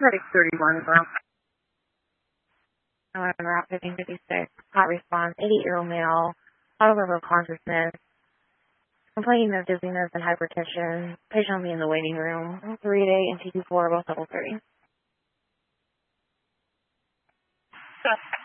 631 girl. Route 1556. Hot response. 88-year-old male. Auto level consciousness. Complaining of dizziness and hypertension. Patient will be in the waiting room. 3-day and T24, both level 3.